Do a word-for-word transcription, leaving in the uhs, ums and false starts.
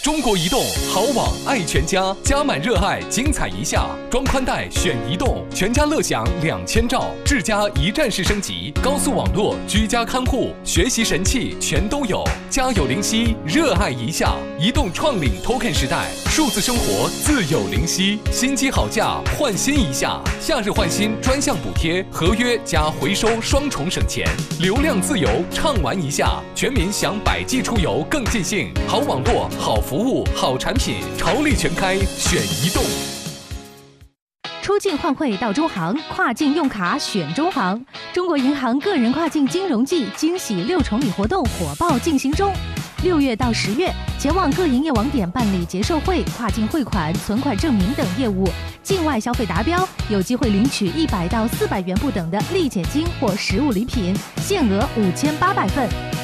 中国移动好网爱全家，加满热爱，精彩一下。装宽带选移动，全家乐享两千兆，智家一站式升级，高速网络，居家看护，学习神器全都有。家有灵犀，热爱一下。移动创领 Token 时代，数字生活自有灵犀。新机好价，换新一下。夏日换新专项补贴，合约加回收双重省钱，流量自由畅玩一下。全民享百 G 出游更尽兴，好网络，好服务，好产品，潮力全开，选移动。 出境换汇到中行，跨境用卡选中行。中国银行个人跨境金融季惊喜六重礼活动火爆进行中。六月到十月，前往各营业网点办理结售汇、跨境汇款、存款证明等业务，境外消费达标，有机会领取一百到四百元不等的立减金或实物礼品，限额五千八百份。